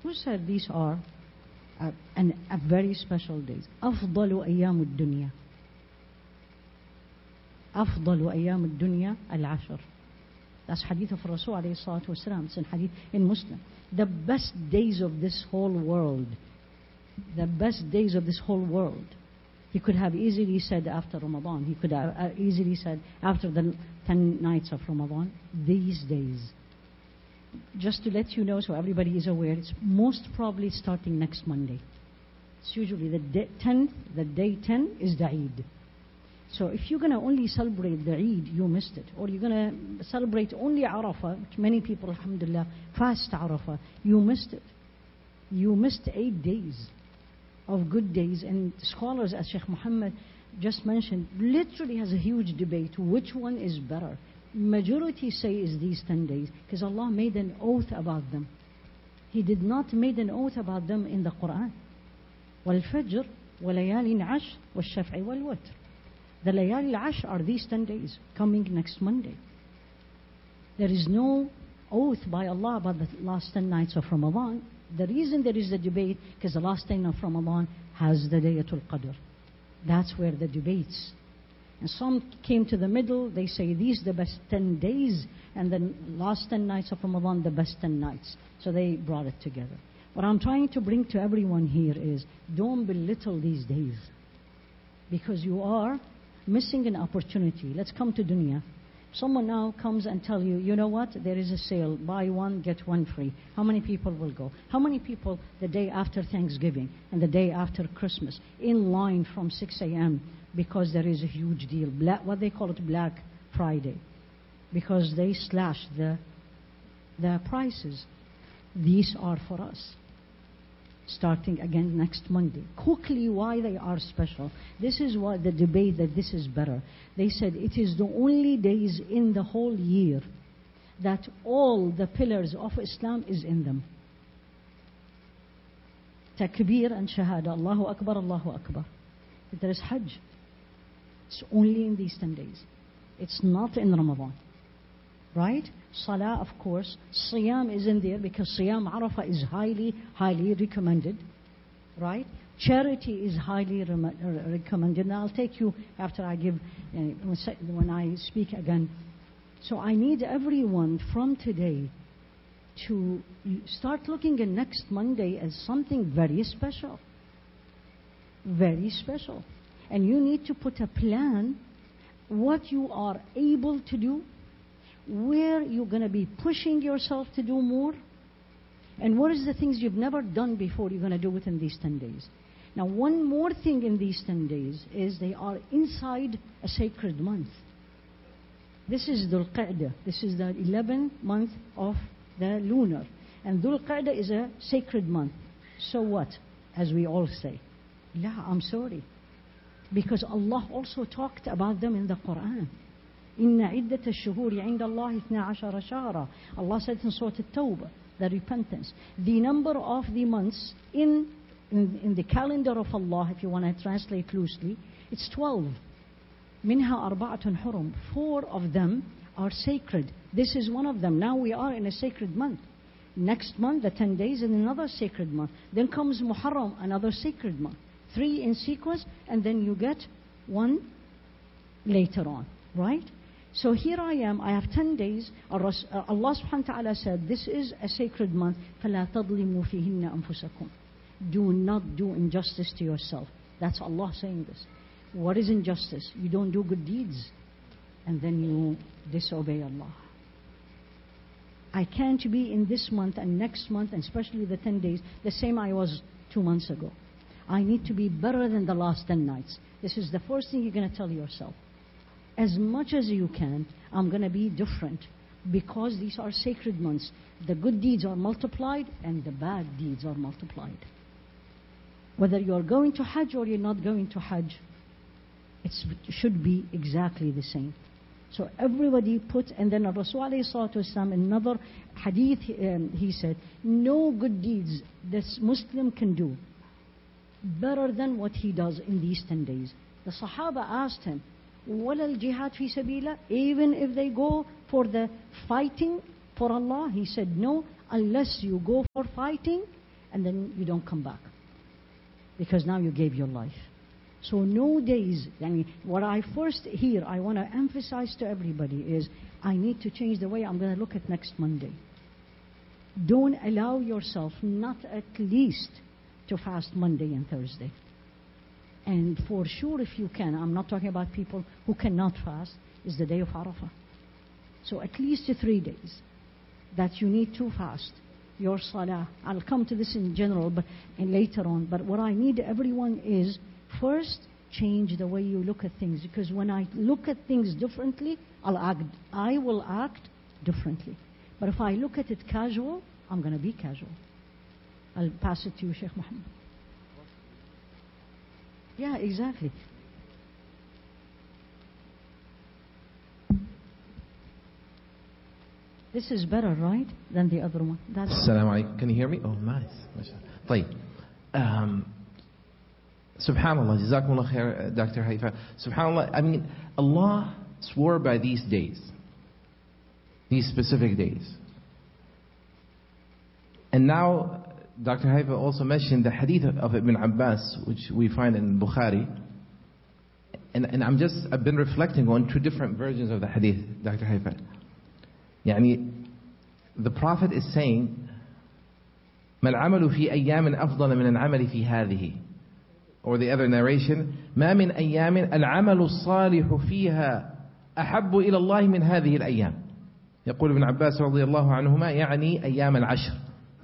Who said these are a very special days? أفضل أيام الدنيا. أفضل أيام الدنيا العشر. That's hadith of Rasul alayhi salatu wasalam. It's in hadith in Muslim. The best days of this whole world. The best days of this whole world. He could have easily said after Ramadan. He could have easily said after the 10 nights of Ramadan. These days. Just to let you know, so everybody is aware, it's most probably starting next Monday. It's usually the day 10 is the Eid. So if you're going to only celebrate the Eid, you missed it. Or you're going to celebrate only Arafah, which many people, alhamdulillah, fast Arafah, you missed it. You missed 8 days of good days. And scholars, as Sheikh Muhammad just mentioned, literally has a huge debate. Which one is better? Majority say is these 10 days, because Allah made an oath about them. He did not make an oath about them in the Quran. وَالْفَجْرِ وَلَيَالٍ عَشْرٍ وَالشَّفْعِ وَالْوَتْرِ. The Layali al-Ashr are these 10 days, coming next Monday. There is no oath by Allah about the last 10 nights of Ramadan. The reason there is a debate, because the last 10 of Ramadan has the Laylatul Qadr. That's where the debates. And some came to the middle, they say these the best 10 days, and the last 10 nights of Ramadan the best 10 nights. So they brought it together. What I'm trying to bring to everyone here is, don't belittle these days. Because you are missing an opportunity. Let's come to dunya. Someone now comes and tell you, you know what, there is a sale, buy one, get one free. How many people will go? How many people the day after Thanksgiving and the day after Christmas in line from 6 a.m. because there is a huge deal, what they call it Black Friday, because they slash the prices. These are for us. Starting again next Monday. Quickly, why they are special. This is what the debate that this is better. They said it is the only days in the whole year that all the pillars of Islam is in them. Takbir and Shahada. Allahu Akbar, Allahu Akbar. There is Hajj. It's only in these 10 days. It's not in Ramadan. Right? Salah, of course. Siyam is in there because Siyam Arafah is highly, highly recommended. Right? Charity is highly recommended. And I'll take you after I give, when I speak again. So I need everyone from today to start looking at next Monday as something very special. Very special. And you need to put a plan what you are able to do, where you're going to be pushing yourself to do more, and what is the things you've never done before you're going to do it in these 10 days. Now, one more thing in these 10 days is they are inside a sacred month. This is Dhul Qa'dah. This is the 11th month of the lunar. And Dhul Qa'dah is a sacred month. So what? As we all say. La, I'm sorry. Because Allah also talked about them in the Quran. إن عدة الشهور عند الله 12 شهرا. Allah said in Surah At-Tawbah, the repentance. The number of the months in the calendar of Allah, if you want to translate loosely, it's 12. منها أربعة حرم. 4 of them are sacred. This is one of them. Now we are in a sacred month. Next month, the 10 days, and another sacred month. Then comes Muharram, another sacred month. 3 in sequence, and then you get 1 later on. Right? So here I am, I have 10 days. Allah subhanahu wa ta'ala said, this is a sacred month. فَلَا تَظْلِمُوا فِيهِنَّ أَنفُسَكُمْ. Do not do injustice to yourself. That's Allah saying this. What is injustice? You don't do good deeds, and then you disobey Allah. I can't be in this month and next month, and especially the 10 days, the same I was 2 months ago. I need to be better than the last 10 nights. This is the first thing you're going to tell yourself. As much as you can, I'm going to be different, because these are sacred months. The good deeds are multiplied and the bad deeds are multiplied. Whether you're going to Hajj or you're not going to Hajj, it should be exactly the same. So everybody put, and then Rasul alayhi salatu wasalam, another hadith, he said, no good deeds this Muslim can do better than what he does in these 10 days. The Sahaba asked him, وَلَا الْجِهَادْ فِي سَبِيلَهِ, even if they go for the fighting for Allah? He said, no, unless you go for fighting and then you don't come back. Because now you gave your life. So no days. I mean, what I first here, I want to emphasize to everybody is, I need to change the way I'm going to look at next Monday. Don't allow yourself not at least to fast Monday and Thursday. And for sure, if you can, I'm not talking about people who cannot fast, is the day of Arafah. So at least 3 days that you need to fast. Your salah. I'll come to this in general and later on. But what I need everyone is, first, change the way you look at things. Because when I look at things differently, I will act differently. But if I look at it casual, I'm going to be casual. I'll pass it to you, Sheikh Muhammad. Yeah, exactly. This is better, right, than the other one. Assalamu alaikum. Can you hear me? Oh, nice. طيب. Subhanallah. Jazakumullah khair, Dr. Haifa. Subhanallah. I mean, Allah swore by these days. These specific days. And now, Dr. Haifa also mentioned the hadith of Ibn Abbas, which we find in Bukhari. And I've been reflecting on 2 different versions of the hadith, Dr. Haifa. يعني the Prophet is saying ما العمل في أيام أفضل من العمل في هذه, or the other narration ما من أيام العمل الصالح فيها أحب إلى الله من هذه الأيام. يقول ابن عباس رضي الله عنهما يعني أيام العشر.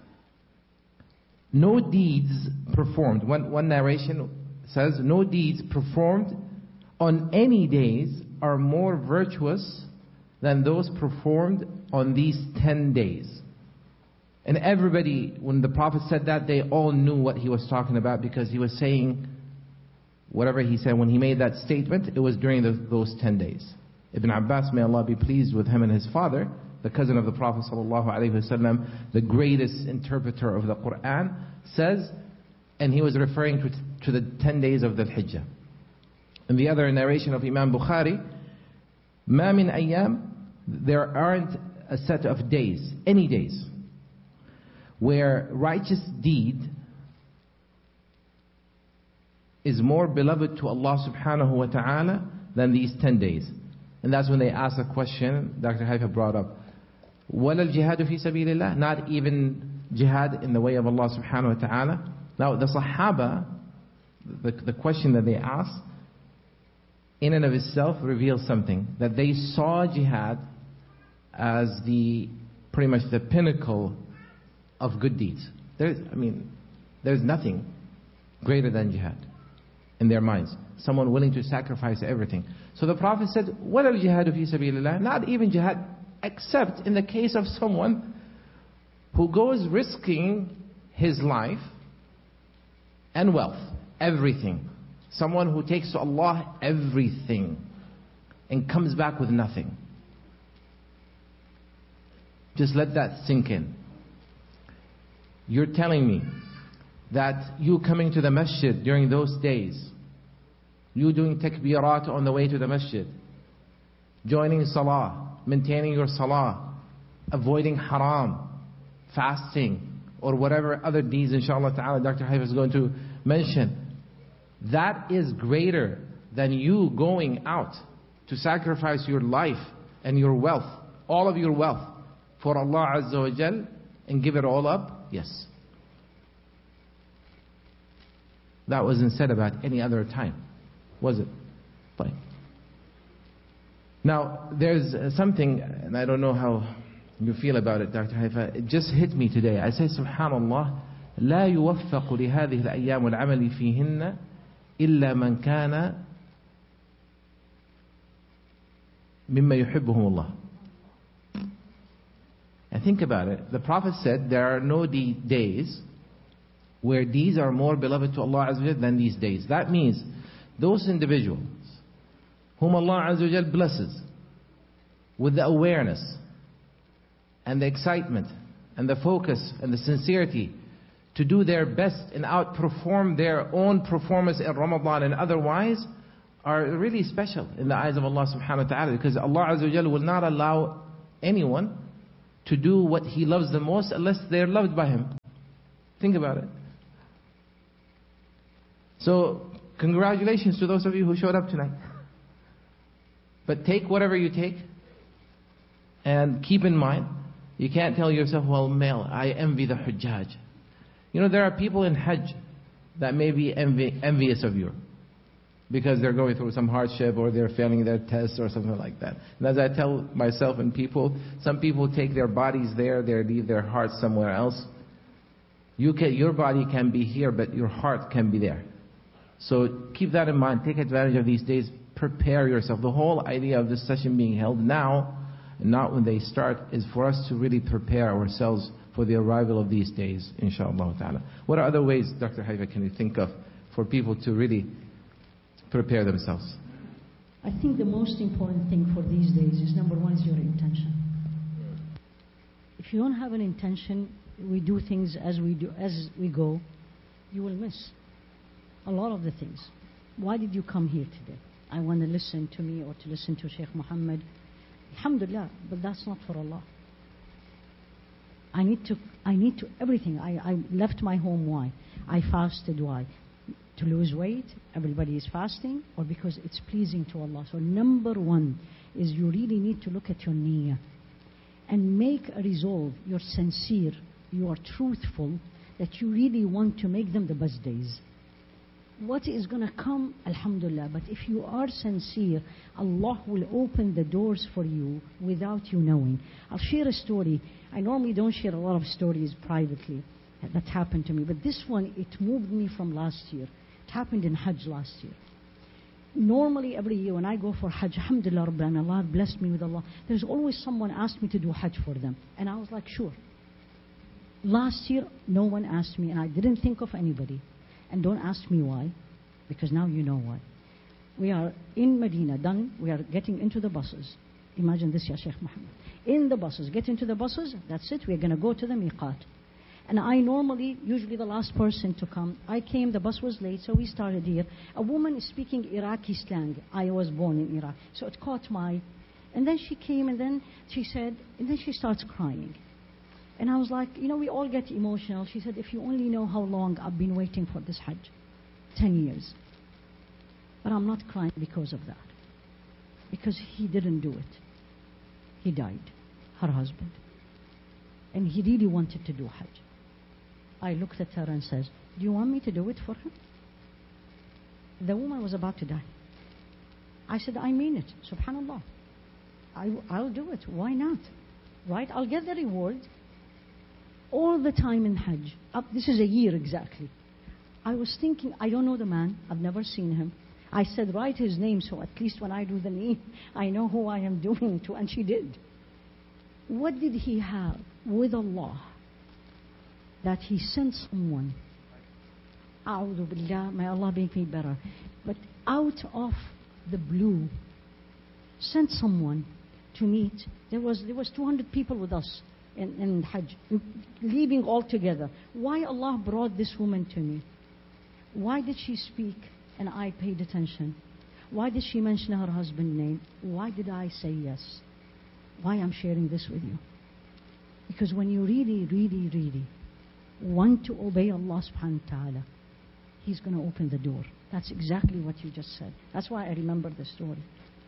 No deeds performed, one narration says, no deeds performed on any days are more virtuous than those performed on these 10 days. And everybody, when the Prophet said that, they all knew what he was talking about, because he was saying whatever he said. When he made that statement, it was during those 10 days. Ibn Abbas, may Allah be pleased with him and his father, the cousin of the Prophet ﷺ, the greatest interpreter of the Quran, says, and he was referring to the 10 days of the Hijjah. In the other narration of Imam Bukhari, ما من أيام, there aren't a set of days, any days, where righteous deed is more beloved to Allah subhanahu wa ta'ala than these 10 days. And that's when they asked a question Dr. Haifa brought up. وَلَا الْجِهَادُ فِي سَبِيلِ اللَّهِ, not even jihad in the way of Allah subhanahu wa ta'ala. Now the Sahaba, the question that they asked, in and of itself reveals something, that they saw jihad as pretty much the pinnacle of good deeds. There's nothing greater than jihad in their minds. Someone willing to sacrifice everything. So the Prophet said, وَلَا الْجِهَادُ فِي سَبِيلِ اللَّهِ, not even jihad, except in the case of someone who goes risking his life and wealth, everything. Someone who takes to Allah everything and comes back with nothing. Just let that sink in. You're telling me that you coming to the masjid during those days, you doing takbirat on the way to the masjid, joining salah, maintaining your salah, avoiding haram, fasting, or whatever other deeds inshallah ta'ala Dr. Haifa is going to mention, that is greater than you going out to sacrifice your life and your wealth, all of your wealth, for Allah Azza wa Jal, and give it all up? Yes. That wasn't said about any other time, was it? Fine. Now, there's something, and I don't know how you feel about it, Dr. Haifa. It just hit me today. I say, Subhanallah, لا يوفق لهذه الأيام والعمل فيهن إلا من كان مما يحبهم الله. And think about it. The Prophet said there are no days where deeds are more beloved to Allah Azza wa Jal than these days. That means those individuals whom Allah Azza wa Jal blesses with the awareness and the excitement and the focus and the sincerity to do their best and outperform their own performance in Ramadan and otherwise, are really special in the eyes of Allah subhanahu wa ta'ala, because Allah Azza wa Jal will not allow anyone to do what He loves the most unless they're loved by Him. Think about it. So, congratulations to those of you who showed up tonight. But take whatever you take, and keep in mind, you can't tell yourself, well, male, I envy the Hujjaj. You know, there are people in Hajj that may be envious of you because they're going through some hardship or they're failing their tests or something like that. And as I tell myself and people, some people take their bodies there, they leave their hearts somewhere else. Your body can be here, but your heart can be there. So keep that in mind. Take advantage of these days. Prepare yourself. The whole idea of this session being held now, and not when they start, is for us to really prepare ourselves for the arrival of these days, inshaAllah ta'ala. What are other ways, Dr. Haifa, can you think of for people to really prepare themselves? I think the most important thing for these days is, number one, is your intention. If you don't have an intention, we do things as we go, you will miss a lot of the things. Why did you come here today? I want to listen to me or to listen to Sheikh Muhammad. Alhamdulillah, but that's not for Allah. I need to everything. I left my home. Why? I fasted. Why? To lose weight. Everybody is fasting, or because it's pleasing to Allah. So number one is you really need to look at your niyyah and make a resolve. You're sincere. You are truthful. That you really want to make them the best days. What is going to come, alhamdulillah. But if you are sincere, Allah will open the doors for you without you knowing. I'll share a story. I normally don't share a lot of stories privately that happened to me. But this one, it moved me from last year. It happened in Hajj last year. Normally every year when I go for Hajj, alhamdulillah, Rabbil Allah blessed me with Allah. There's always someone asked me to do Hajj for them. And I was like, sure. Last year, no one asked me, and I didn't think of anybody. And don't ask me why, because now you know why. We are in Medina, done. We are getting into the buses. Imagine this, Ya Sheikh Muhammad. In the buses, get into the buses, that's it. We're going to go to the miqat. And I normally, usually the last person to come. I came, the bus was late, so we started here. A woman is speaking Iraqi slang. I was born in Iraq. So it caught my... And then she came, and then she said, and then she starts crying. And I was like, you know, we all get emotional. She said, if you only know how long I've been waiting for this Hajj. 10 years. But I'm not crying because of that. Because he didn't do it. He died. Her husband. And he really wanted to do Hajj. I looked at her and says, do you want me to do it for him? The woman was about to die. I said, I mean it. Subhanallah. I'll do it. Why not? Right? I'll get the reward. All the time in Hajj, this is a year exactly, I was thinking, I don't know the man, I've never seen him. I said, write his name so at least when I do the name, I know who I am doing to, and she did. What did he have with Allah that he sent someone? A'udhu billah, may Allah make me better. But out of the blue, sent someone to meet. There was 200 people with us. In Hajj, leaving all together. Why Allah brought this woman to me? Why did she speak and I paid attention? Why did she mention her husband's name? Why did I say yes? Why I'm sharing this with you? Because when you really, really, really want to obey Allah subhanahu wa ta'ala, He's going to open the door. That's exactly what you just said. That's why I remember the story.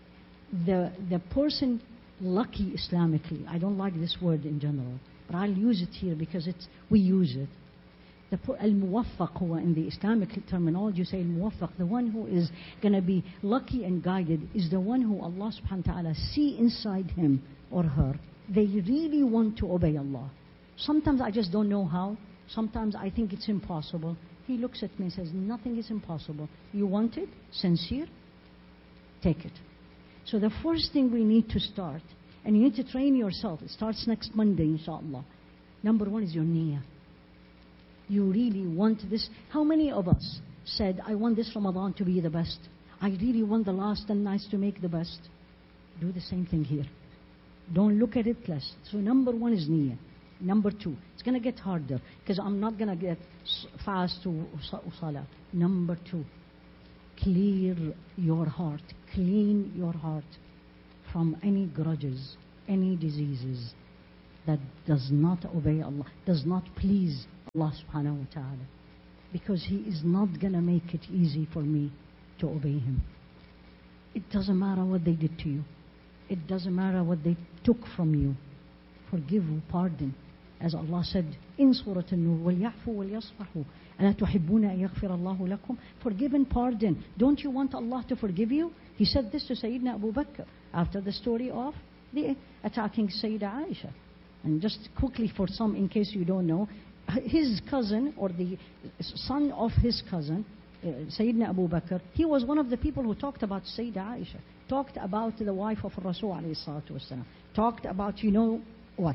The person lucky Islamically, I don't like this word in general, but I'll use it here because we use it. Al-Muwaffaq huwa, in the Islamic terminology, you say Al-Muwaffaq, the one who is going to be lucky and guided is the one who Allah subhanahu wa ta'ala see inside him or her. They really want to obey Allah. Sometimes I just don't know how. Sometimes I think it's impossible. He looks at me and says, nothing is impossible. You want it? Sincere? Take it. So the first thing we need to start, and you need to train yourself. It starts next Monday, inshallah. Number one is your niyyah. You really want this. How many of us said, I want this Ramadan to be the best. I really want the last 10 nights to make the best. Do the same thing here. Don't look at it less. So number one is niyyah. Number two, it's going to get harder because I'm not going to get fast to salah. Number two, clear your heart. Clean your heart from any grudges, any diseases that does not obey Allah, does not please Allah subhanahu wa ta'ala. Because He is not going to make it easy for me to obey Him. It doesn't matter what they did to you. It doesn't matter what they took from you. Forgive, pardon. As Allah said in Surah An-Nur, وَلْيَعْفُوا وَلْيَصْفَحُوا أَلَا تُحِبُّونَ أَن يَغْفِرَ اللَّهُ لَكُمْ. Forgive and pardon. Don't you want Allah to forgive you? He said this to Sayyidina Abu Bakr after the story of the attacking Sayyida Aisha. And just quickly for some, in case you don't know, his cousin or the son of his cousin, Sayyidina Abu Bakr, he was one of the people who talked about Sayyida Aisha, talked about the wife of Rasul alayhi salatu wasalam, talked about you know what.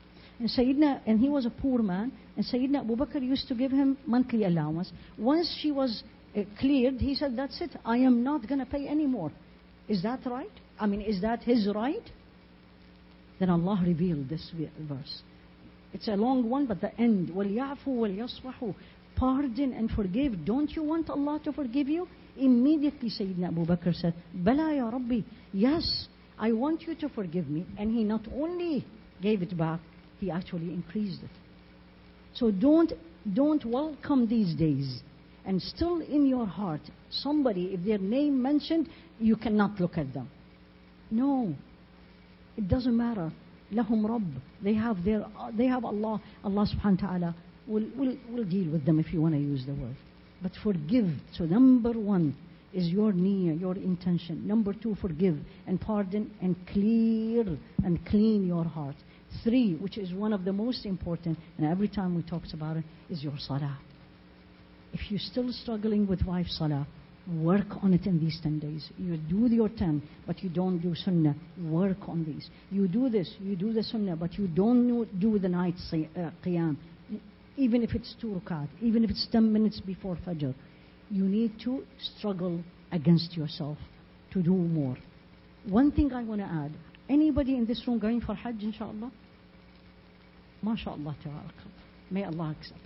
And he was a poor man, and Sayyidina Abu Bakr used to give him monthly allowance. Once she was cleared, he said, that's it, I am not going to pay anymore. Is that right? I mean, is that his right? Then Allah revealed this verse. It's a long one, but the end, وَلْيَعْفُوا وَلْيَصْفَحُوا. Pardon and forgive. Don't you want Allah to forgive you? Immediately Sayyidina Abu Bakr said, Bala ya Rabbi, yes, I want you to forgive me. And he not only gave it back, he actually increased it. So don't welcome these days. And still in your heart, somebody, if their name mentioned, you cannot look at them. No, it doesn't matter. Lahum Rabb. They have Allah. Allah subhanahu wa ta'ala will deal with them if you want to use the word. But forgive. So number one is your niyyah, your intention. Number two, forgive and pardon and clear and clean your heart. Three, which is one of the most important, and every time we talk about it, is your salah. If you're still struggling with wife salah, work on it in these 10 days. You do your 10, but you don't do sunnah. Work on these. You do this, you do the sunnah, but you don't do the night qiyam. Even if it's 2 rakat, even if it's 10 minutes before Fajr. You need to struggle against yourself to do more. One thing I want to add. Anybody in this room going for Hajj, inshallah? MashaAllah, tabarakallah. May Allah accept.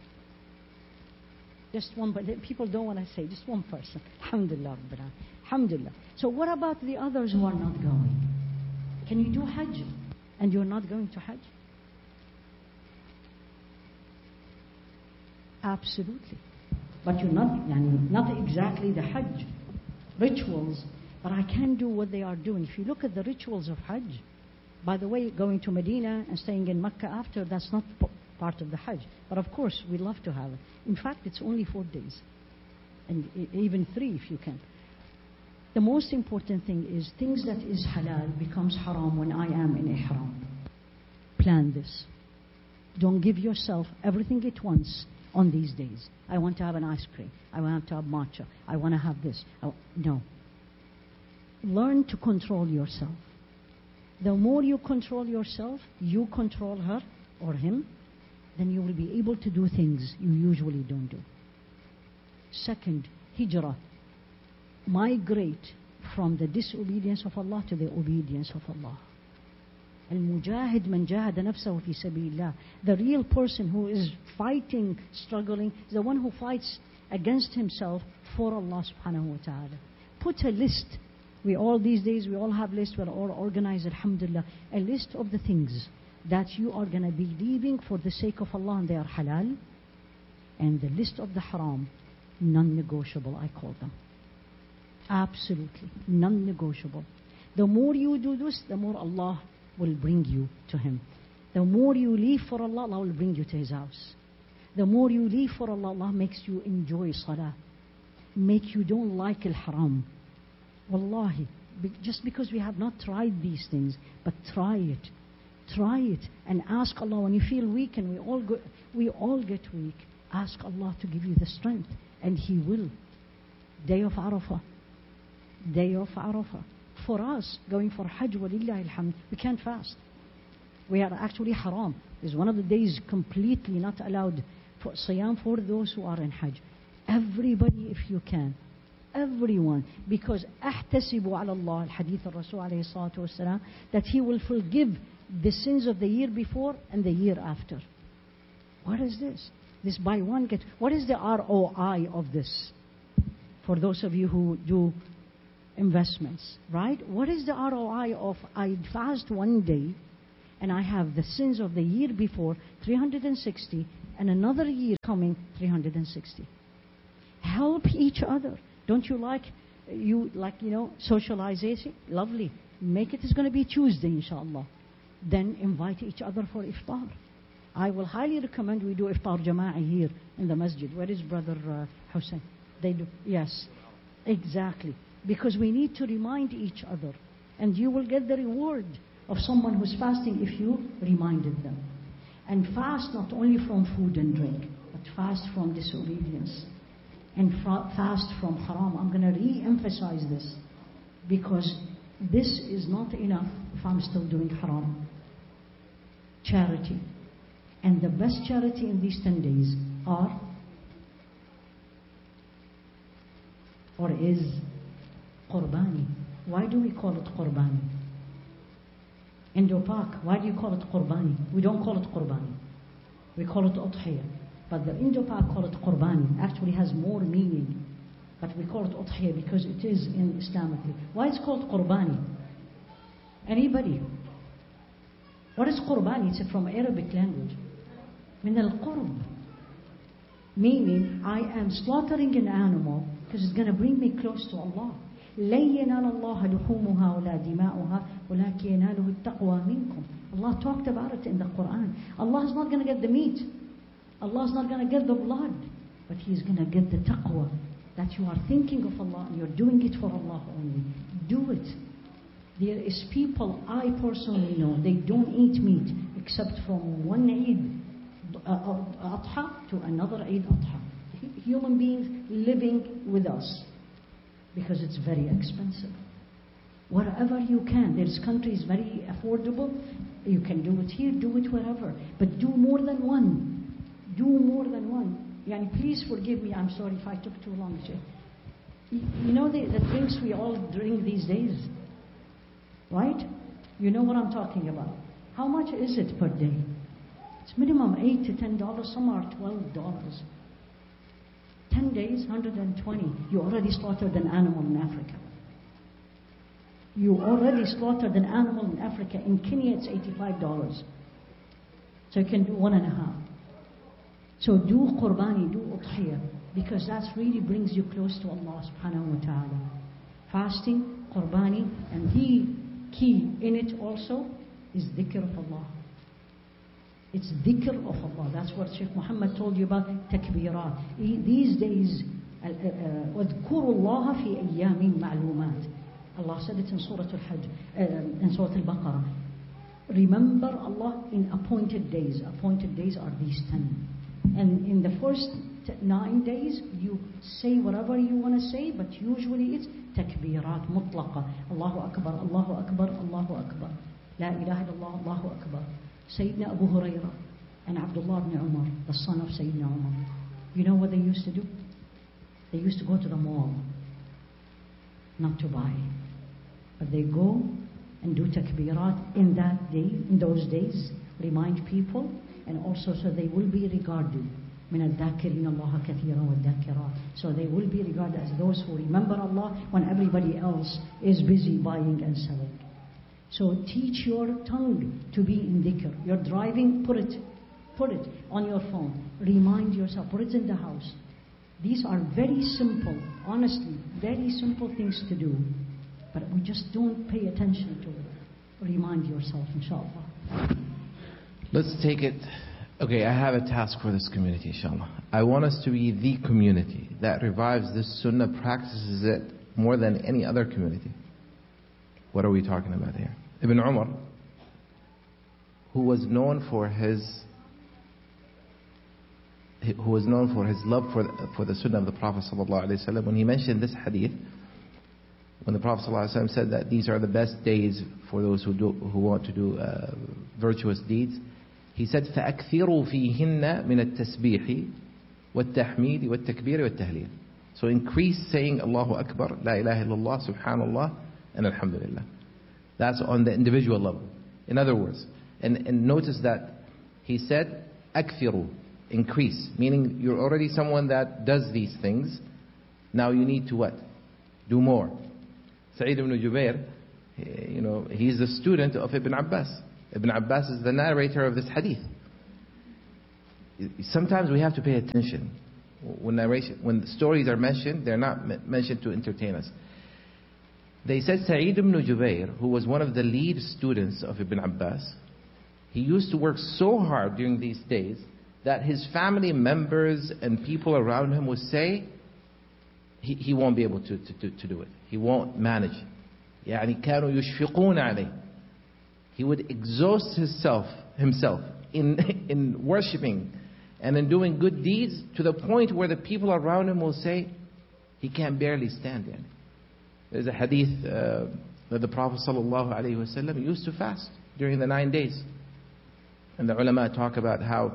Just one, but people don't want to say, just one person. Alhamdulillah, Rabbil Alhamdulillah. So what about the others who are not going? Can you do Hajj and you're not going to Hajj? Absolutely. But you're not exactly the Hajj rituals, but I can do what they are doing. If you look at the rituals of Hajj, by the way, going to Medina and staying in Mecca after, that's not part of the Hajj. But of course, we love to have it. In fact, it's only 4 days. And even 3 if you can. The most important thing is things that is halal becomes haram when I am in ihram. Plan this. Don't give yourself everything at once on these days. I want to have an ice cream. I want to have matcha. I want to have this. No. Learn to control yourself. The more you control yourself, you control her or him, then you will be able to do things you usually don't do. Second, hijrah. Migrate from the disobedience of Allah to the obedience of Allah. Al-mujahid man jahada nafsahu fi sabilillah. The real person who is fighting, struggling, is the one who fights against himself for Allah subhanahu wa ta'ala. Put a list. We all these days, we all have lists. We're all organized, alhamdulillah. A list of the things that you are going to be leaving for the sake of Allah, and they are halal. And the list of the haram, non-negotiable, I call them. Absolutely, non-negotiable. The more you do this, the more Allah will bring you to Him. The more you leave for Allah, Allah will bring you to His house. The more you leave for Allah, Allah makes you enjoy salah. Make you don't like al-haram. Wallahi, just because we have not tried these things, but try it. Try it and ask Allah. When you feel weak, and we all get weak, ask Allah to give you the strength, and He will. Day of Arafah. Day of Arafah. For us, going for Hajj, walillahi alhamd, we can't fast. We are actually haram. It's one of the days completely not allowed for Siyam for those who are in Hajj. Everybody, if you can. Everyone. Because أحتسب على الله, الحديث الرسول عليه الصلاة والسلام, that He will forgive the sins of the year before and the year after. What is this? This buy one get. What is the ROI of this? For those of you who do investments, right? What is the ROI of I fast one day and I have the sins of the year before 360 and another year coming 360. Help each other. Don't you like socialization? Lovely. Make it's going to be Tuesday, inshallah. Then invite each other for iftar. I will highly recommend we do iftar jama'i here in the masjid. Where is Brother Hussein? They do. Yes, exactly. Because we need to remind each other. And you will get the reward of someone who's fasting if you reminded them. And fast not only from food and drink, but fast from disobedience. And fast from haram. I'm going to re-emphasize this. Because this is not enough if I'm still doing haram. Charity. And the best charity in these 10 days are or is Qurbani. Why do we call it Qurbani? Indo-Pak, why do you call it Qurbani? We don't call it Qurbani. We call it Udhiyah. But the Indo-Pak call it Qurbani. Actually has more meaning. But we call it Udhiyah because it is in Islamically. Why is it called Qurbani? Anybody? What is Qurbani? It's from Arabic language. Min al-Qurb. Meaning, I am slaughtering an animal because it's going to bring me close to Allah. لَن يَنَالَ اللَّهَ لُحُومُهَا وَلَا دِمَاؤُهَا وَلَكِنْ يَنَالُهُ التَّقْوَى مِنْكُمْ. Allah talked about it in the Quran. Allah is not going to get the meat. Allah is not going to get the blood. But He is going to get the taqwa. That you are thinking of Allah and you're doing it for Allah only. Do it. There is people I personally know, they don't eat meat except from one Eid Adha to another Eid Adha. Human beings living with us. Because it's very expensive. Wherever you can, there's countries very affordable. You can do it here, do it wherever. But do more than one. Do more than one. Yani, please forgive me, I'm sorry if I took too long. You know the drinks we all drink these days? Right? You know what I'm talking about. How much is it per day? It's minimum $8 to $10, some are $12. 10 days, 120. You already slaughtered an animal in Africa. You already slaughtered an animal in Africa. In Kenya, it's $85. So you can do 1.5. So do Qurbani, do Udhiyah, because that really brings you close to Allah subhanahu wa ta'ala. Fasting, Qurbani, and the key in it also is dhikr of Allah. It's dhikr of Allah. That's what Shaykh Muhammad told you about takbirat. These days, وَاذْكُرُوا اللَّهَ فِي أَيَّامٍ مَعْلُومَاتٍ. Allah said it in Surah Al-Hajj, in Surah Al-Baqarah. Remember Allah in appointed days. Appointed days are these 10. And in the first 9 days, you say whatever you want to say, but usually it's takbirat mutlaqa. Allahu Akbar, Allahu Akbar, Allahu Akbar. La ilaha illallah, Allahu Akbar. Sayyidina Abu Hurairah and Abdullah ibn Umar, the son of Sayyidina Umar. You know what they used to do? They used to go to the mall, not to buy. But they go and do takbirat in that day, in those days, remind people, and also so they will be regarded. من الذاكرين الله كثيرا والذاكرات. So they will be regarded as those who remember Allah when everybody else is busy buying and selling. So teach your tongue to be in dhikr. You're driving, put it on your phone. Remind yourself, put it in the house. These are very simple, honestly, very simple things to do. But we just don't pay attention to it. Remind yourself, inshallah. Let's take it. Okay, I have a task for this community, inshallah. I want us to be the community that revives this sunnah, practices it more than any other community. What are we talking about here? Ibn Umar, who was known for his love for the sunnah of the Prophet ﷺ, when he mentioned this hadith, when the Prophet ﷺ said that these are the best days for those who want to do virtuous deeds, he said, فَأَكْثِرُوا فِيهِنَّ مِنَ التَّسْبِيحِ وَالتَّحْمِيدِ وَالتَّكْبِيرِ وَالتَّهْلِيلِ. So increase saying Allahu Akbar, La ilaha illallah, Subhanallah, and Alhamdulillah. That's on the individual level. In other words, and notice that he said, أَكْثِرُوا, increase, meaning you're already someone that does these things. Now you need to what? Do more. Sa'id ibn Jubair, he's the student of Ibn Abbas. Ibn Abbas is the narrator of this hadith. sometimes we have to pay attention. When stories are mentioned, they're not mentioned to entertain us. They said Sa'id ibn Jubair, who was one of the lead students of Ibn Abbas, he used to work so hard during these days that his family members and people around him would say, he won't be able to do it. He won't manage. يعني كانوا يشفقون عليه. He would exhaust himself in worshipping and in doing good deeds to the point where the people around him will say, he can barely stand. Yani. There's a hadith that the Prophet ﷺ used to fast during the 9 days. And the ulama talk about how,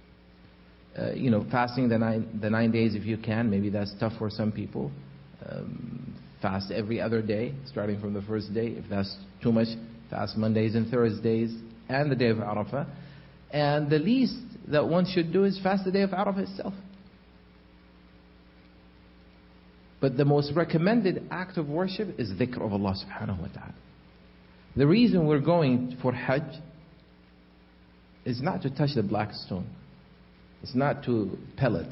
fasting the nine days if you can, maybe that's tough for some people. Fast every other day, starting from the first day. If that's too much, fast Mondays and Thursdays and the day of Arafah. And the least that one should do is fast the day of Arafah itself. But the most recommended act of worship is dhikr of Allah subhanahu wa ta'ala. The reason we're going for Hajj is not to touch the black stone. It's not to pellet.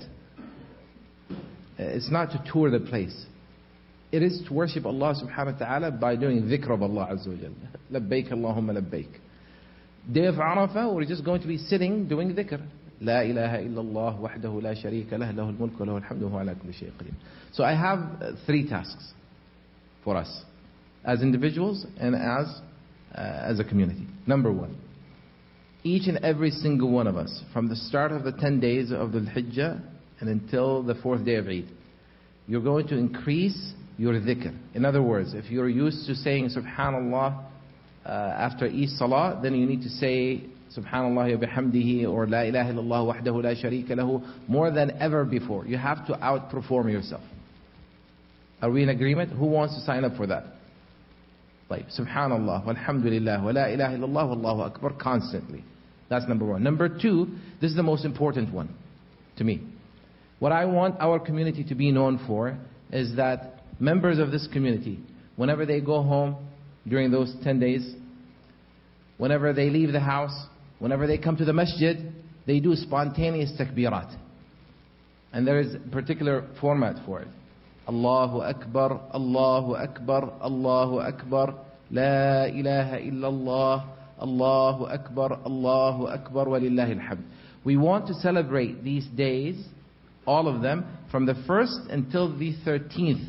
It's not to tour the place. It is to worship Allah subhanahu wa ta'ala by doing dhikr of Allah azza wa jalla. Labbaik Allahumma labbaik. Day of Arafah, we're just going to be sitting doing dhikr. لا إله إلا الله وحده لا شريك له له الملك وله الحمد وهو على كل شيء قدير. So I have 3 tasks for us as individuals and as a community. Number 1, each and every single one of us, from the start of the 10 days of the Hijjah and until the 4th day of Eid, you're going to increase your dhikr. In other words, if you're used to saying Subhanallah after each salah, then you need to say Subhanallah wa bihamdihi or La ilaha illallah wahdahu la sharika lahu more than ever before. You have to outperform yourself. Are we in agreement? Who wants to sign up for that? Like Subhanallah walhamdulillah wa la ilaha illallah wallahu akbar constantly. That's number 1. Number 2, this is the most important one to me. What I want our community to be known for is that members of this community, whenever they go home during those 10 days, whenever they leave the house, whenever they come to the masjid, they do spontaneous takbirat. And there is a particular format for it. Allahu Akbar, Allahu Akbar, Allahu Akbar, La ilaha illallah, Allahu Akbar, Allahu Akbar, walillahi alhamd. We want to celebrate these days, all of them, from the 1st until the 13th.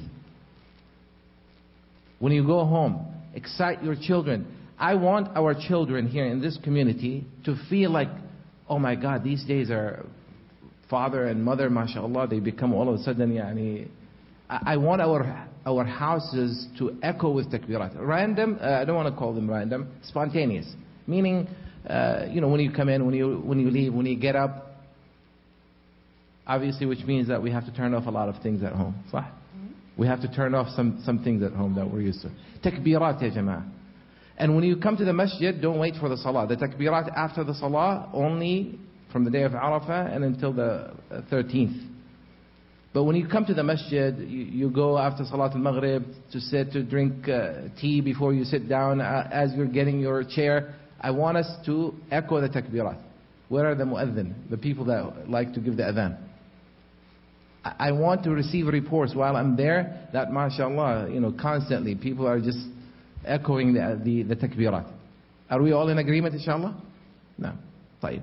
When you go home, excite your children. I want our children here in this community to feel like, oh my God, these days are father and mother, mashallah, they become all of a sudden, yani. I want our houses to echo with takbirat. Random, I don't want to call them random, spontaneous. Meaning, when you come in, when you leave, when you get up, obviously, which means that we have to turn off a lot of things at home. صح? We have to turn off some things at home that we're used to. Takbirat ya jama'ah. And when you come to the masjid, don't wait for the salah. The takbirat after the salah, only from the day of Arafah and until the 13th. But when you come to the masjid, you go after Salat al-Maghrib to sit, to drink tea before you sit down. As you're getting your chair, I want us to echo the takbirat. Where are the mu'adhin? The people that like to give the adhan. I want to receive reports while I'm there that, mashallah, constantly people are just echoing the takbirat. Are we all in agreement, inshallah? No. طيب.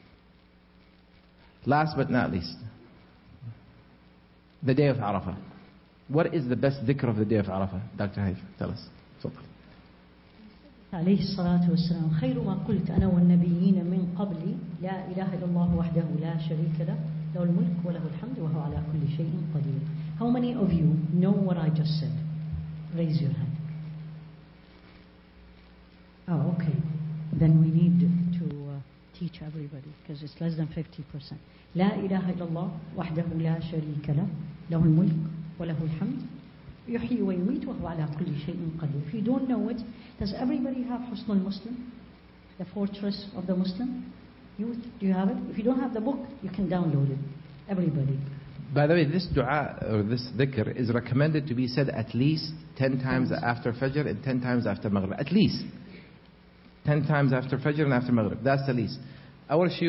Last but not least, the day of Arafah. What is the best dhikr of the day of Arafah? Dr. Haif, tell us. تفضل. عليه الصلاة والسلام خير ما قلت أنا والنبيين من قبلي لا إله إلا الله وحده لا شريك له له الملك وله الحمد وهو على كل شيء قدير. How many of you know what I just said? Raise your hand. Oh, okay. Then we need to teach everybody because it's less than 50%. لا إله إلا الله وحده لا شريك له له الملك وله الحمد يحيي ويميت وهو على كل شيء قدير. If you don't know it, does everybody have Husn al-Muslim? The fortress of the Muslim? Youth, do you have it? If you don't have the book, you can download it. Everybody. By the way, this dua or this dhikr is recommended to be said at least 10 times after Fajr and 10 times after Maghrib. At least 10 times after Fajr and after Maghrib. That's the least. Our shuyukh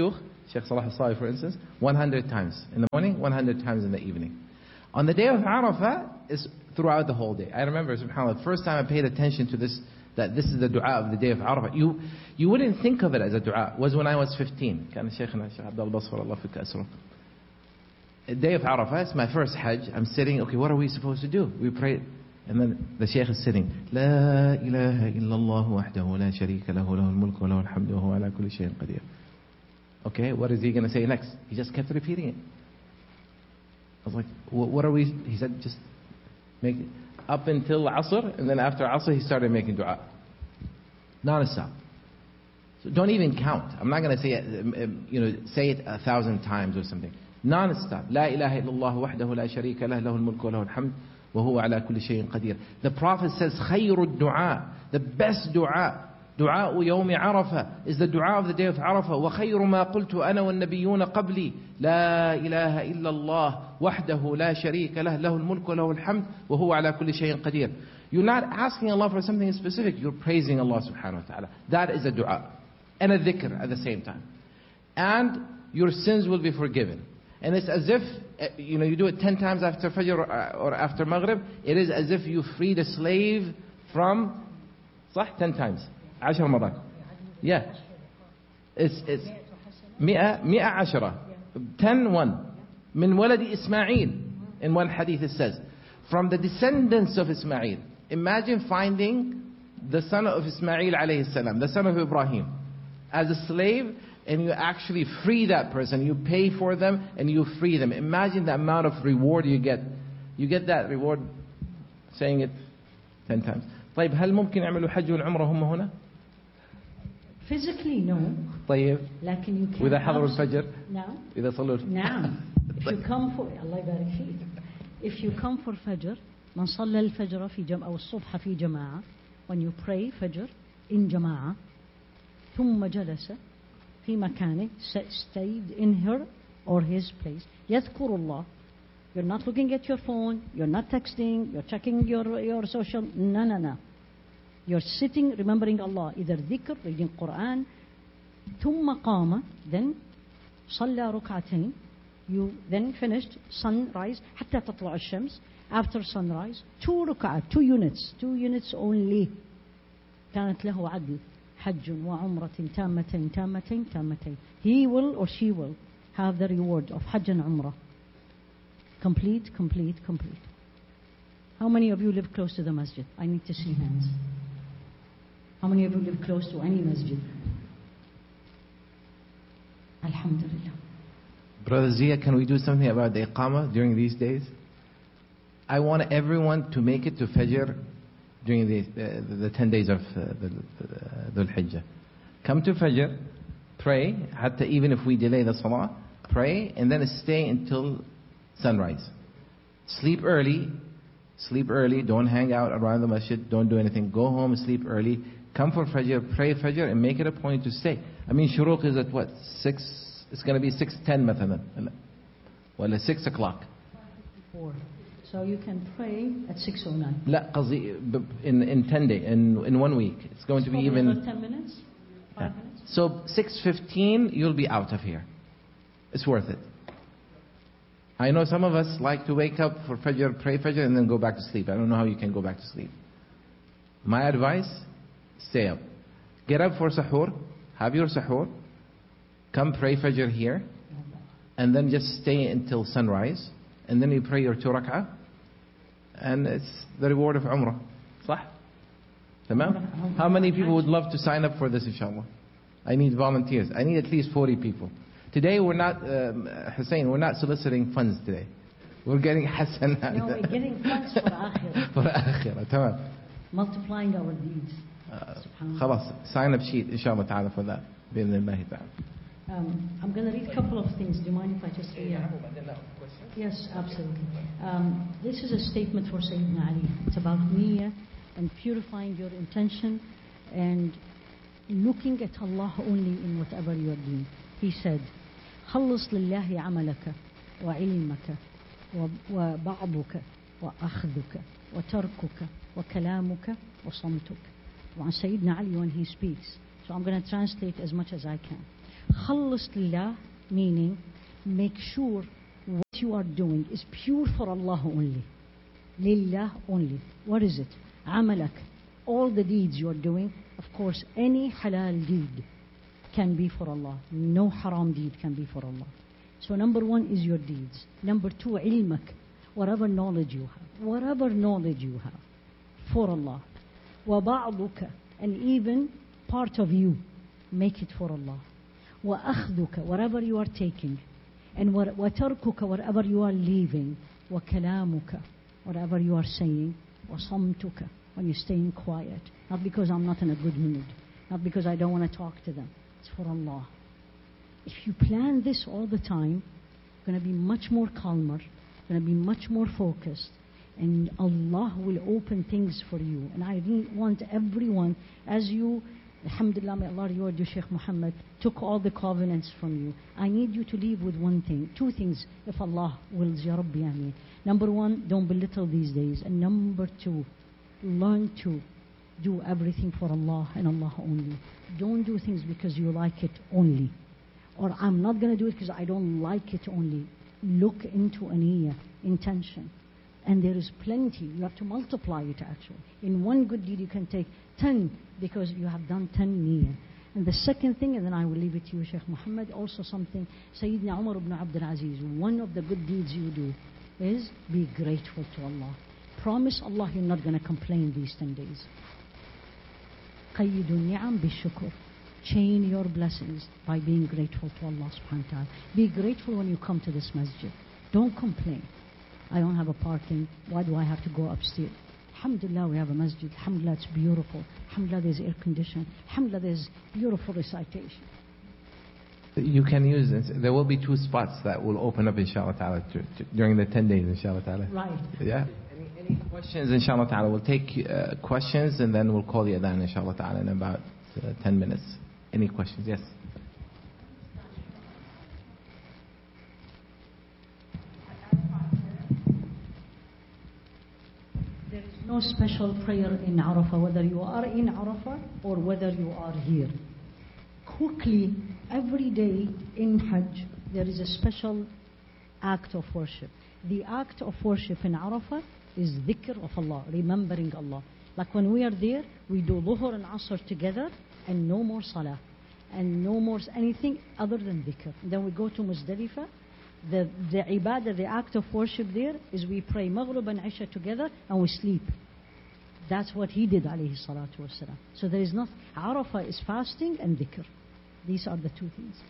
Sheikh Salah al-Sawi, for instance, 100 times in the morning, 100 times in the evening. On the day of Arafah, is throughout the whole day. I remember, subhanAllah, the first time I paid attention to this, that this is the dua of the day of Arafah. You wouldn't think of it as a dua. It was when I was 15. كان شيخنا الشيخ عبد الله بصفر الله فيك أسره. The day of Arafah, it's my first Hajj. I'm sitting, okay, what are we supposed to do? We pray, and then the Shaykh is sitting. لا إله إلا الله وحده لا شريك له له الملك وله الحمد وهو على كل شيء قدير. Okay, what is he going to say next? He just kept repeating it. I was like, what are we? He said, just make it up until Asr, and then after Asr, he started making dua. Non-stop. So don't even count. I'm not going to say it, say it 1,000 times or something. Non-stop. لا إله إلا الله وحده لا شريك له له الملك وله الحمد وهو على كل شيء قدير. The Prophet says, خير الدعاء, the best dua, دعاء يوم عرفة, is the dua of the day of Arafah. وخير ما قلت أنا والنبيون قبلي لا إله إلا الله وحده لا شريك له له الملك وله الحمد وهو على كل شيء قدير. You're not asking Allah for something specific. You're praising Allah subhanahu wa ta'ala. That is a dua. And a dhikr at the same time. And your sins will be forgiven. And it's as if, you do it 10 times after Fajr or after Maghrib. It is as if you freed a slave from, صح, 10 times. 10 مرات. Yeah. It's 110. 10-1. من ولد Ismail. In one hadith it says, from the descendants of Ismail. Imagine finding the son of Ismail alayhi salam, the son of Ibrahim, as a slave, and you actually free that person. You pay for them and you free them. Imagine the amount of reward you get. You get that reward saying it 10 times. طيب هل ممكن يعملوا حج والعمرة هم هنا؟ Physically no. طيب. لكن you can. وإذا حضروا الفجر؟ نعم. إذا صلوا. نعم. If you come for الله يبارك فيك. If you come for Fajr, من صلى الفجر في أو الصبح في جماعة, when you pray Fajr in جماعة, ثم جلس في مكانه, stayed in her or his place, يذكر الله. You're not looking at your phone, you're not texting, you're checking your social, no. You're sitting remembering Allah, either dhikr, reading Quran, ثم قام, then صلى ركعتين, you then finished sunrise, حتى تطلع الشمس, after sunrise, 2 ركعات, 2 units only. كانت له عدل. حج وعمرة تامتين. He will or she will have the reward of Hajj and Umrah. Complete. How many of you live close to the masjid? I need to see hands. How many of you live close to any masjid? Alhamdulillah. Brother Zia, can we do something about the Iqamah during these days? I want everyone to make it to Fajr during the 10 days of Dhul Hijjah. Come to Fajr, pray, hatta even if we delay the Salah, pray, and then stay until sunrise. Sleep early, don't hang out around the masjid, don't do anything. Go home, sleep early, come for Fajr, pray Fajr, and make it a point to stay. I mean, Shuruq is at what? 6, it's going to be 6:10 مثلا. Well, 6 o'clock. 4. So you can pray at 6:09. لا قصدي in 10 days, in 1 week. It's going to be even 10 minutes, 5 minutes. So 6:15 you'll be out of here. It's worth it. I know some of us like to wake up for Fajr, pray Fajr, and then go back to sleep. I don't know how you can go back to sleep. My advice, stay up. Get up for Sahur, have your Sahur, come pray Fajr here, and then just stay until sunrise, and then you pray your 2 rak'ah, and it's the reward of Umrah. صح? تمام? How many people would love to sign up for this, inshallah? I need volunteers. I need at least 40 people. Today we're not, Hussein, we're not soliciting funds today. We're getting hasanat. No, we're getting funds for akhirah. For akhirah, تمام. Multiplying our deeds. خلاص, sign up sheet, inshallah ta'ala, for that. بإذن الله تعالى. I'm going to read a couple of things. Do you mind if I just read? Yes, absolutely. This is a statement for Sayyidina Ali. It's about niyyah and purifying your intention and looking at Allah only in whatever you are doing. He said, خلص لله عملك وعلمك وبعضك وأخذك وتركك وكلامك وصمتك. وعن Sayyidina Ali when he speaks. So I'm going to translate as much as I can. خلص لله Meaning, make sure what you are doing is pure for Allah only. Lillah only. What is it? Amalak. All the deeds you are doing, of course, any halal deed can be for Allah. No haram deed can be for Allah. So number one is your deeds. Number two, ilmak. Whatever knowledge you have. Whatever knowledge you have. For Allah. وَبَعْضُكَ. And even part of you. Make it for Allah. وَأَخْذُكَ. Whatever you are taking. And وَتَرْكُكَ. Whatever you are leaving. وَكَلَامُكَ. Whatever you are saying. وَصَمْتُكَ. When you're staying quiet. Not because I'm not in a good mood. Not because I don't want to talk to them. It's for Allah. If you plan this all the time, you're going to be much more calmer, you're going to be much more focused, and Allah will open things for you. And I really want everyone, as you, alhamdulillah, may Allah reward you, Sheikh Muhammad, took all the covenants from you. I need you to leave with one thing, two things, if Allah wills, Ya Rabbi Ameen. Number one, don't belittle these days. And number two, learn to do everything for Allah and Allah only. Don't do things because you like it only. Or I'm not going to do it because I don't like it only. Look into a niyyah, intention. And there is plenty. You have to multiply it actually. In one good deed you can take 10 because you have done 10 niyyah. And the second thing, and then I will leave it to you, Sheikh Muhammad, also something, Sayyidina Umar ibn Abdul Aziz, one of the good deeds you do is be grateful to Allah. Promise Allah you're not going to complain these 10 days. قَيِّدُ النِّعَمْ بِالشُّكُرِ. Chain your blessings by being grateful to Allah subhanahu wa ta'ala. Be grateful when you come to this masjid. Don't complain. I don't have a parking. Why do I have to go upstairs? Alhamdulillah, we have a masjid. Alhamdulillah, it's beautiful. Alhamdulillah, there's air conditioning. Alhamdulillah, there's beautiful recitation. You can use, there will be 2 spots that will open up inshallah ta'ala during the 10 days inshallah ta'ala. Right. Yeah. Any questions inshallah ta'ala? We'll take questions and then we'll call the adhan inshallah ta'ala in about 10 minutes. Any questions? Yes. There is no special prayer in Arafah, whether you are in Arafah or whether you are here. Quickly, every day in Hajj, there is a special act of worship. The act of worship in Arafah is dhikr of Allah, remembering Allah. Like when we are there, we do Dhuhr and Asr together and no more Salah. And no more anything other than dhikr. Then we go to Muzdalifah. The ibadah, the act of worship there is we pray Maghrib and Isha together and we sleep. That's what he did, alayhi salatu wasalam. So there is not, Arafah is fasting and dhikr. These are the 2 things.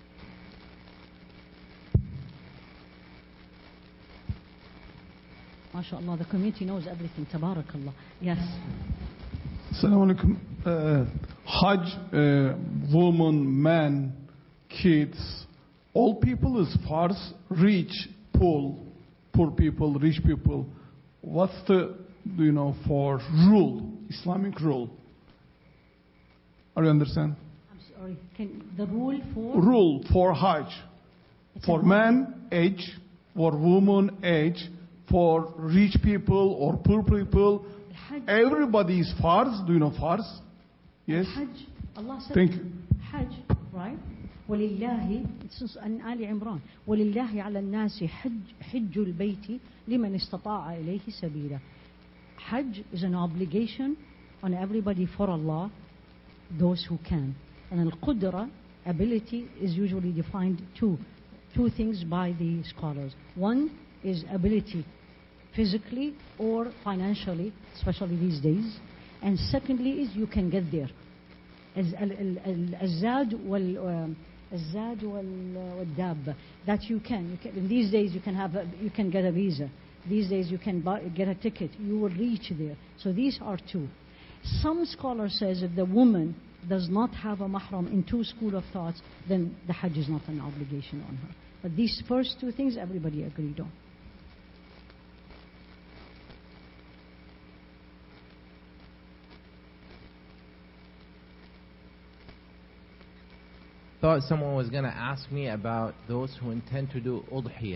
MashaAllah, the community knows everything. Tabarakallah. Yes. Assalamu alaikum. Hajj, women, men, kids, all people is fars, rich, poor people, rich people. What's the, for rule, Islamic rule? Are you understand? I'm sorry. The rule for? Rule for Hajj. For men, age. For women, age. For rich people or poor people. Everybody is fars. Do you know fars? Yes. Hajj. Allah said. Thank you. Hajj, right? ولله, it's in Ali Imran. ولله على الناس حج البيت لمن استطاع إليه سبيلا. Hajj is an obligation on everybody for Allah, those who can. And al-qudra, ability, is usually defined two things by the scholars. One is ability physically or financially, especially these days. And secondly is you can get there. الزاد والدابة, that you can. In these days you can get a visa. These days you can get a ticket. You will reach there. So these are 2. Some scholar says if the woman does not have a mahram in 2 school of thoughts, then the Hajj is not an obligation on her. But these first 2 things everybody agreed on. Thought someone was going to ask me about those who intend to do udhiyah.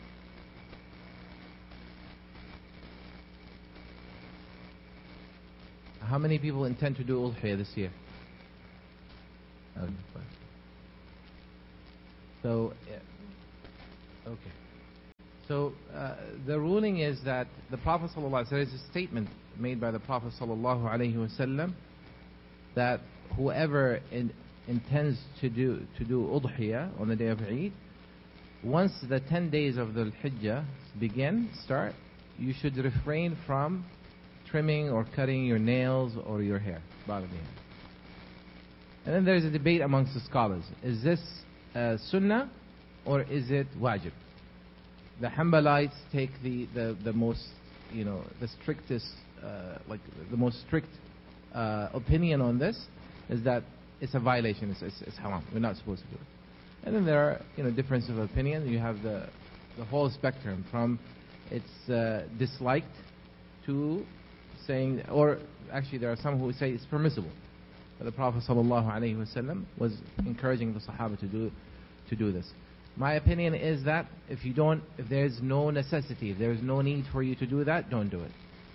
How many people intend to do udhiyah this year? So, okay. So the ruling is that the Prophet ﷺ, there is a statement made by the Prophet ﷺ that whoever intends to do udhiyah on the day of Eid, once the 10 days of the Hijjah start, you should refrain from trimming or cutting your nails or your hair, bodily hair. And then there's a debate amongst the scholars. Is this sunnah or is it wajib? The Hanbalites take the most, the strictest, the most strict opinion on this is that it's a violation. It's haram. We're not supposed to do it. And then there are differences of opinion. You have the whole spectrum from it's disliked to saying, or actually there are some who say it's permissible. But the Prophet ﷺ was encouraging the Sahaba to do this. My opinion is that if there's no necessity, if there's no need for you to do that, don't do it.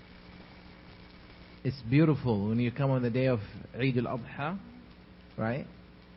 It's beautiful when you come on the day of Eid al-Adha, right?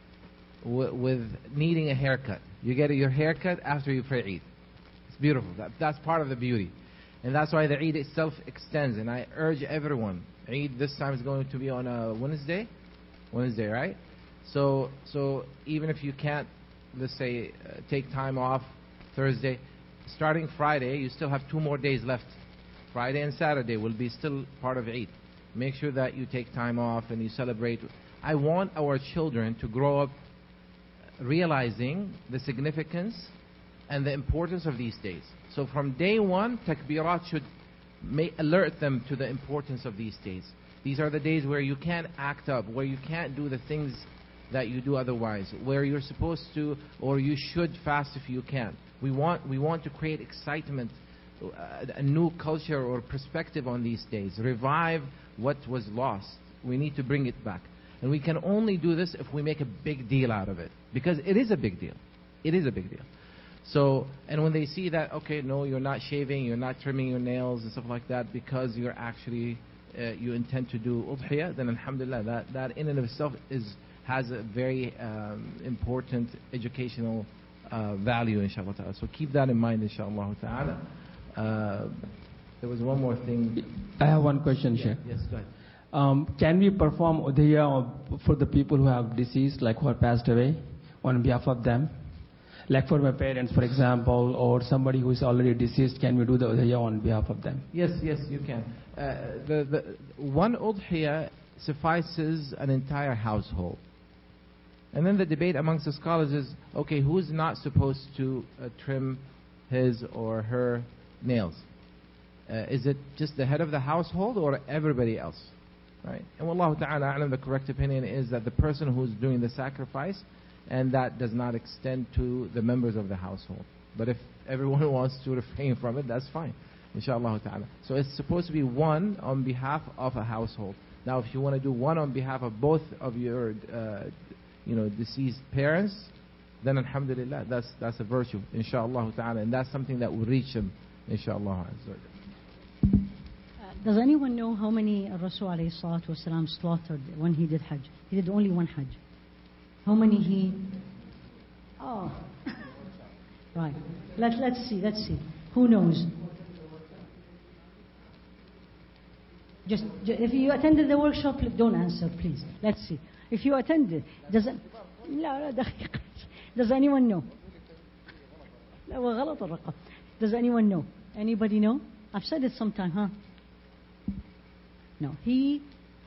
With needing a haircut. You get your haircut after you pray Eid. It's beautiful. That's part of the beauty. And that's why the Eid itself extends. And I urge everyone, Eid this time is going to be on a Wednesday, right? So even if you can't, let's say, take time off Thursday, starting Friday, you still have 2 more days left. Friday and Saturday will be still part of Eid. Make sure that you take time off and you celebrate. I want our children to grow up realizing the significance and the importance of these days. So from day one, takbirat should alert them to the importance of these days. These are the days where you can't act up, where you can't do the things that you do otherwise, where you're supposed to or you should fast if you can. We want to create excitement, a new culture or perspective on these days. Revive what was lost. We need to bring it back. And we can only do this if we make a big deal out of it. Because it is a big deal. It is a big deal. So, and when they see that, okay, no, you're not shaving, you're not trimming your nails and stuff like that because you're actually, you intend to do udhiyah, then alhamdulillah, that in and of itself has a very important educational value, inshallah ta'ala. So keep that in mind, inshallah ta'ala. There was one more thing. I have one question, Sheikh. Yes, go ahead. Can we perform udhiyah for the people who have deceased, like who have passed away, on behalf of them? Like for my parents, for example, or somebody who is already deceased, can we do the udhiyah on behalf of them? Yes, you can. The one udhiyah suffices an entire household. And then the debate amongst the scholars is, okay, who's not supposed to trim his or her nails? Is it just the head of the household or everybody else? Right? And wallahu ta'ala a'lam, the correct opinion is that the person who's doing the sacrifice, and that does not extend to the members of the household. But if everyone wants to refrain from it, that's fine, inshallah ta'ala. So it's supposed to be one on behalf of a household. Now if you want to do one on behalf of both of your deceased parents, then alhamdulillah, that's a virtue, inshallah ta'ala, and that's something that will reach them, inshallah. Does anyone know how many Rasul alayhi salatu wasalam slaughtered when he did Hajj? He did only one Hajj. How many he... Oh. Right. Let's see. Who knows? Just if you attended the workshop, don't answer, please. Let's see. If you attended, does anyone know? Does anyone know? Anybody know? I've said it sometime, huh? No. He,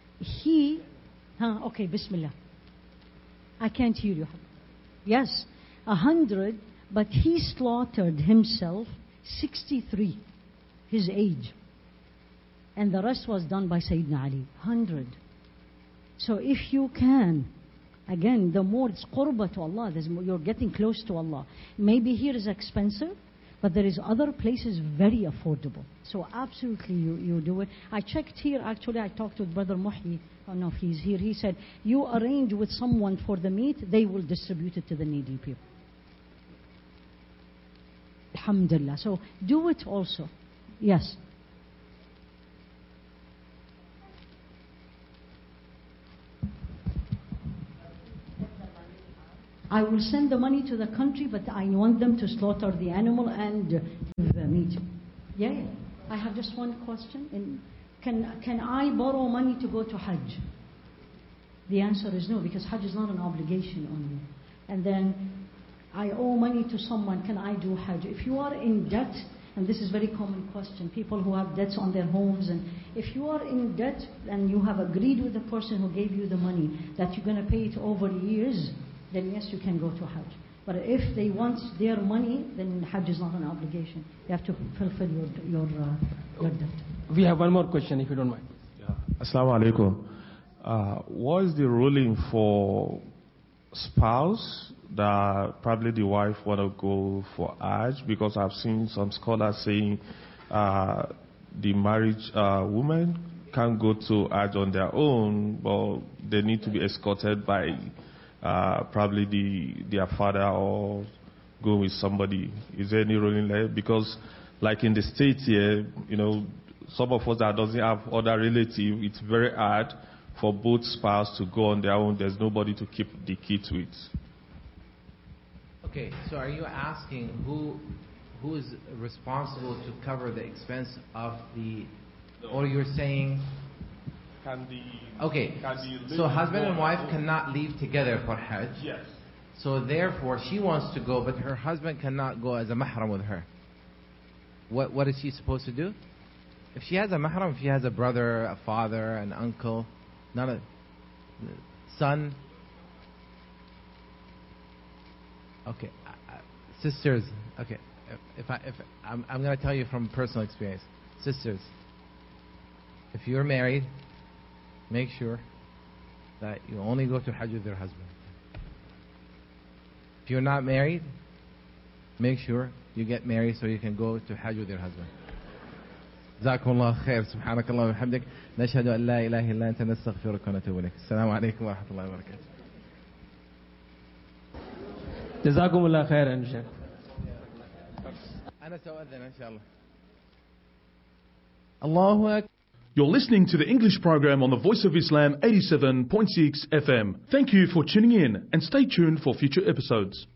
okay, Bismillah. I can't hear you. Yes, 100, but he slaughtered himself 63, his age. And the rest was done by Sayyidina Ali, 100. So if you can, again, the more it's qurba to Allah, you're getting close to Allah. Maybe here is expensive, but there is other places very affordable. So absolutely you do it. I checked here, actually I talked with Brother Muhyi, I don't know if he's here. He said, you arrange with someone for the meat, they will distribute it to the needy people. Alhamdulillah. So do it also. Yes. I will send the money to the country, but I want them to slaughter the animal and give the meat. Yeah. I have just one question. Can I borrow money to go to Hajj? The answer is no, because Hajj is not an obligation on you. And then I owe money to someone, can I do Hajj? If you are in debt, and this is a very common question, people who have debts on their homes, and if you are in debt and you have agreed with the person who gave you the money that you're going to pay it over years, then yes, you can go to Hajj. But if they want their money, then Hajj is not an obligation. You have to fulfill your debt. We have one more question, if you don't mind. Assalamu alaikum. What is the ruling for spouse that probably the wife want to go for Hajj? Because I've seen some scholars saying the marriage woman can't go to Hajj on their own, but they need to be escorted by probably their father or go with somebody. Is there any ruling there? Because like in the States here, some of us that doesn't have other relative, it's very hard for both spouses to go on their own. There's nobody to keep the kids with. Okay, so are you asking who is responsible to cover the expense of the, or you're saying? Okay, so husband and wife cannot leave together for Hajj. Yes. So therefore she wants to go, but her husband cannot go as a mahram with her. What is she supposed to do? If she has a mahram, if she has a brother, a father, an uncle, not a son. Okay, sisters. Okay, if I'm going to tell you from personal experience, sisters. If you're married, make sure that you only go to Hajj with your husband. If you're not married, make sure you get married so you can go to Hajj with your husband. جزاكم الله خير. سبحانك اللهم وبحمدك نشهد أن لا إله إلا أنت نستغفرك ونتوب إليك. السلام عليكم ورحمة الله وبركاته. جزاكم الله خير إن شاء الله. أنا سأؤذن إن شاء الله. الله أكبر. You're listening to the English program on the Voice of Islam 87.6 FM. Thank you for tuning in and stay tuned for future episodes.